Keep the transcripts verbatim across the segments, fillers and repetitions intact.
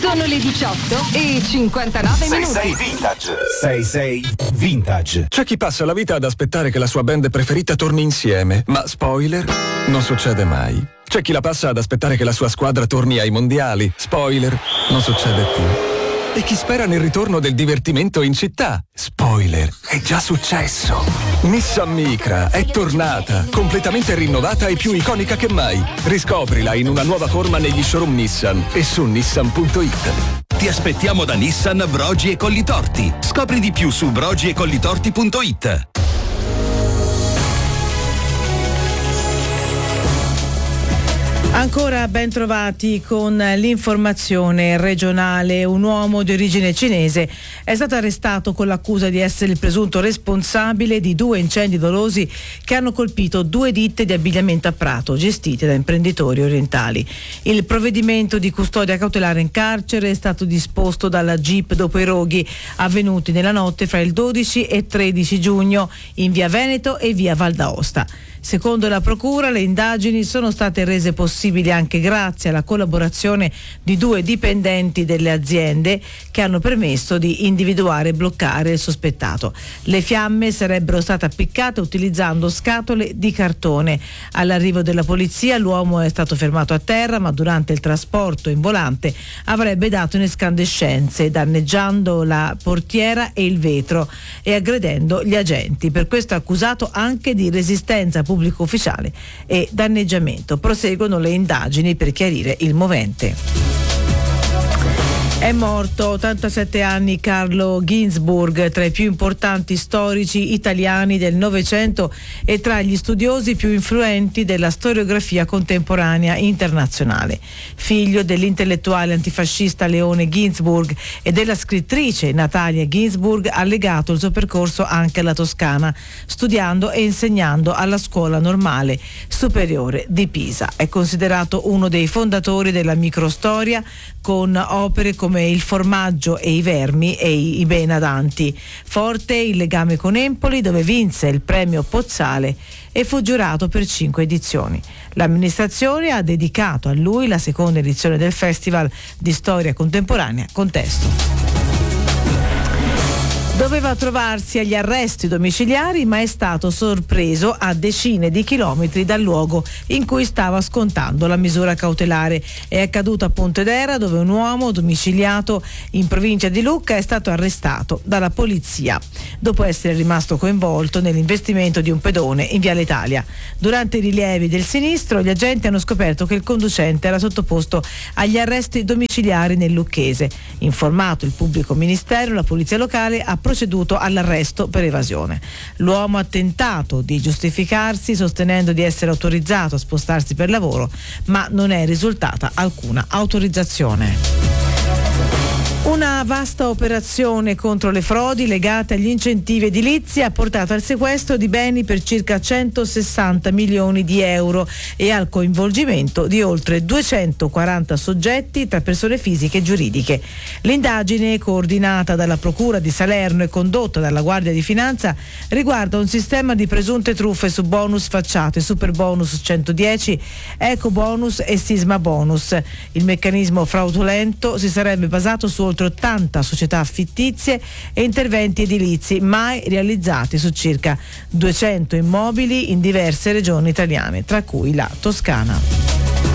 Sono le diciotto e cinquantanove minuti. sei sei Vintage. sei sei Vintage. C'è chi passa la vita ad aspettare che la sua band preferita torni insieme, ma spoiler, non succede mai. C'è chi la passa ad aspettare che la sua squadra torni ai mondiali, spoiler, non succede più. E chi spera nel ritorno del divertimento in città, spoiler, è già successo. Nissan Micra è tornata, completamente rinnovata e più iconica che mai. Riscoprila in una nuova forma negli showroom Nissan e su nissan punto it. Ti aspettiamo da Nissan Brogi e Collitorti. Scopri di più su brogi e collitorti punto it. Ancora ben trovati con l'informazione regionale. Un uomo di origine cinese è stato arrestato con l'accusa di essere il presunto responsabile di due incendi dolosi che hanno colpito due ditte di abbigliamento a Prato gestite da imprenditori orientali. Il provvedimento di custodia cautelare in carcere è stato disposto dalla G I P dopo i roghi avvenuti nella notte fra il dodici e tredici giugno in via Veneto e via Val d'Aosta. Secondo la Procura, le indagini sono state rese possibili anche grazie alla collaborazione di due dipendenti delle aziende che hanno permesso di individuare e bloccare il sospettato. Le fiamme sarebbero state appiccate utilizzando scatole di cartone. All'arrivo della polizia l'uomo è stato fermato a terra, ma durante il trasporto in volante avrebbe dato in escandescenze, danneggiando la portiera e il vetro e aggredendo gli agenti. Per questo è accusato anche di resistenza pubblico ufficiale e danneggiamento. Proseguono le indagini per chiarire il movente. È morto, ottantasette anni, Carlo Ginzburg, tra i più importanti storici italiani del Novecento e tra gli studiosi più influenti della storiografia contemporanea internazionale. Figlio dell'intellettuale antifascista Leone Ginzburg e della scrittrice Natalia Ginzburg, ha legato il suo percorso anche alla Toscana, studiando e insegnando alla Scuola Normale Superiore di Pisa. È considerato uno dei fondatori della microstoria, con opere come Il formaggio e i vermi e i benadanti. Forte il legame con Empoli, dove vinse il premio Pozzale e fu giurato per cinque edizioni. L'amministrazione ha dedicato a lui la seconda edizione del Festival di Storia Contemporanea Contesto. Doveva trovarsi agli arresti domiciliari, ma è stato sorpreso a decine di chilometri dal luogo in cui stava scontando la misura cautelare. È accaduto a Pontedera, dove un uomo domiciliato in provincia di Lucca è stato arrestato dalla polizia dopo essere rimasto coinvolto nell'investimento di un pedone in Viale Italia. Durante i rilievi del sinistro, gli agenti hanno scoperto che il conducente era sottoposto agli arresti domiciliari nel Lucchese. Informato il pubblico ministero, la polizia locale ha proceduto all'arresto per evasione. L'uomo ha tentato di giustificarsi sostenendo di essere autorizzato a spostarsi per lavoro, ma non è risultata alcuna autorizzazione. Una vasta operazione contro le frodi legate agli incentivi edilizi ha portato al sequestro di beni per circa centosessanta milioni di euro e al coinvolgimento di oltre duecentoquaranta soggetti tra persone fisiche e giuridiche. L'indagine, coordinata dalla Procura di Salerno e condotta dalla Guardia di Finanza, riguarda un sistema di presunte truffe su bonus facciate, super bonus centodieci, eco bonus e sisma bonus. Il meccanismo fraudolento si sarebbe basato su oltre ottanta società fittizie e interventi edilizi mai realizzati su circa duecento immobili in diverse regioni italiane, tra cui la Toscana.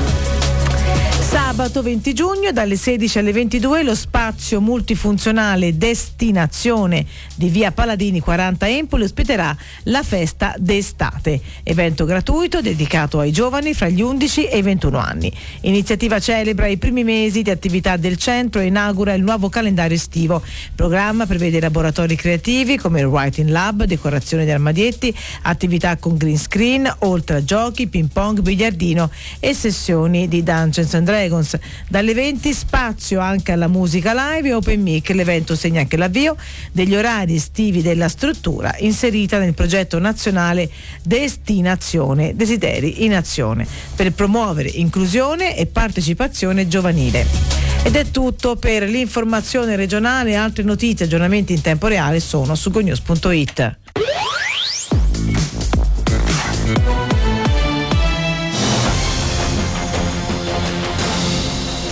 Sabato venti giugno dalle sedici alle ventidue lo spazio multifunzionale Destinazione di via Paladini quaranta Empoli ospiterà la festa d'estate, evento gratuito dedicato ai giovani fra gli undici e i ventuno anni. Iniziativa celebra i primi mesi di attività del centro e inaugura il nuovo calendario estivo. Il programma prevede laboratori creativi come il Writing Lab, decorazione di armadietti, attività con green screen, oltre a giochi, ping pong, biliardino e sessioni di Dungeons and Dragons. Dalle venti spazio anche alla musica live e open mic. L'evento segna anche l'avvio degli orari estivi della struttura inserita nel progetto nazionale Destinazione Desideri in Azione per promuovere inclusione e partecipazione giovanile. Ed è tutto per l'informazione regionale. Altre notizie e aggiornamenti in tempo reale sono su gonews punto it.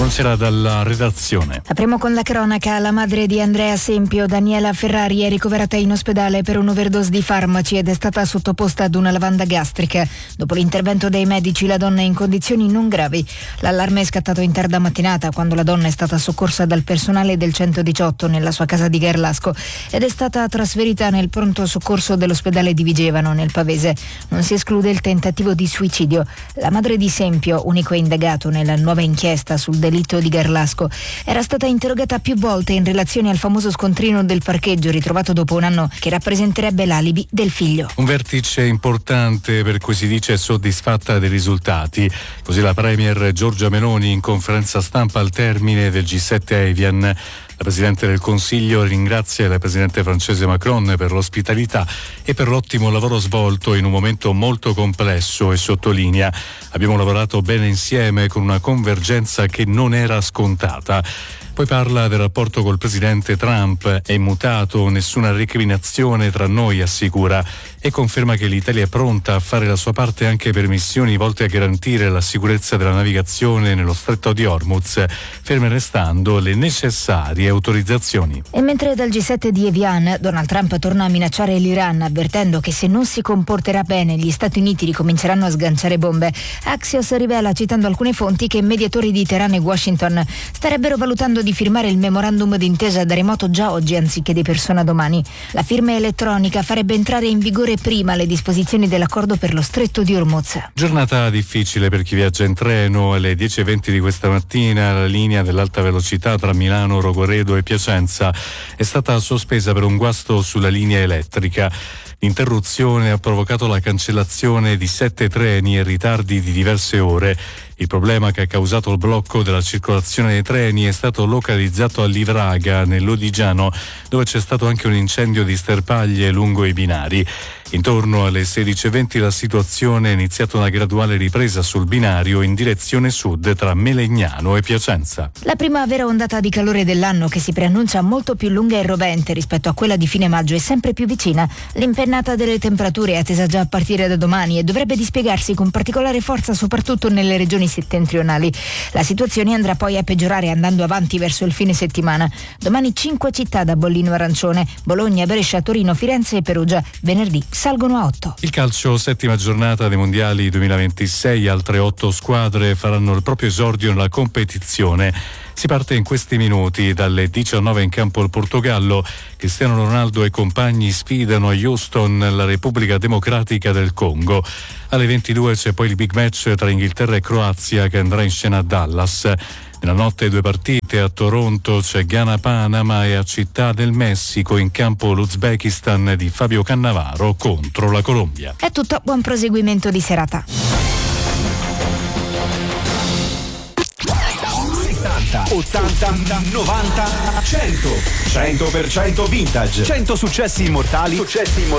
Buonasera dalla redazione. Apriamo con la cronaca. La madre di Andrea Sempio, Daniela Ferrari, è ricoverata in ospedale per un'overdose di farmaci ed è stata sottoposta ad una lavanda gastrica. Dopo l'intervento dei medici, la donna è in condizioni non gravi. L'allarme è scattato in tarda mattinata quando la donna è stata soccorsa dal personale del centodiciotto nella sua casa di Garlasco ed è stata trasferita nel pronto soccorso dell'ospedale di Vigevano nel Pavese. Non si esclude il tentativo di suicidio. La madre di Sempio, unico indagato nella nuova inchiesta sul delitto di Garlasco, era stata interrogata più volte in relazione al famoso scontrino del parcheggio ritrovato dopo un anno che rappresenterebbe l'alibi del figlio. Un vertice importante per cui si dice soddisfatta dei risultati. Così la premier Giorgia Meloni in conferenza stampa al termine del G sette Evian. La Presidente del Consiglio ringrazia il Presidente francese Macron per l'ospitalità e per l'ottimo lavoro svolto in un momento molto complesso e sottolinea: abbiamo lavorato bene insieme con una convergenza che non era scontata. Poi parla del rapporto col presidente Trump, è immutato, nessuna recriminazione tra noi, assicura, e conferma che l'Italia è pronta a fare la sua parte anche per missioni volte a garantire la sicurezza della navigazione nello stretto di Hormuz, ferme restando le necessarie autorizzazioni. E mentre dal G sette di Evian Donald Trump torna a minacciare l'Iran avvertendo che se non si comporterà bene gli Stati Uniti ricominceranno a sganciare bombe, Axios rivela, citando alcune fonti, che mediatori di Teheran e Washington starebbero valutando di firmare il memorandum d'intesa da remoto già oggi anziché di persona domani. La firma elettronica farebbe entrare in vigore prima le disposizioni dell'accordo per lo stretto di Hormuz. Giornata difficile per chi viaggia in treno. Alle dieci e venti di questa mattina la linea dell'alta velocità tra Milano, Rogoredo e Piacenza è stata sospesa per un guasto sulla linea elettrica. L'interruzione ha provocato la cancellazione di sette treni e ritardi di diverse ore. Il problema che ha causato il blocco della circolazione dei treni è stato localizzato a Livraga, nell'Odigiano, dove c'è stato anche un incendio di sterpaglie lungo i binari. Intorno alle sedici e venti la situazione è iniziata una graduale ripresa sul binario in direzione sud tra Melegnano e Piacenza. La prima vera ondata di calore dell'anno, che si preannuncia molto più lunga e rovente rispetto a quella di fine maggio, è sempre più vicina. L'impennata delle temperature è attesa già a partire da domani e dovrebbe dispiegarsi con particolare forza soprattutto nelle regioni settentrionali. La situazione andrà poi a peggiorare andando avanti verso il fine settimana. Domani cinque città da bollino arancione: Bologna, Brescia, Torino, Firenze e Perugia. Venerdì salgono a otto. Il calcio, settima giornata dei mondiali duemilaventisei, altre otto squadre faranno il proprio esordio nella competizione. Si parte in questi minuti. Dalle diciannove in campo il Portogallo. Cristiano Ronaldo e compagni sfidano a Houston la Repubblica Democratica del Congo. Alle ventidue c'è poi il big match tra Inghilterra e Croazia che andrà in scena a Dallas. Nella notte due partite: a Toronto c'è Ghana-Panama e a Città del Messico in campo l'Uzbekistan di Fabio Cannavaro contro la Colombia. È tutto, buon proseguimento di serata. ottanta, novanta, cento. cento per cento vintage. cento successi immortali. Successi immortali.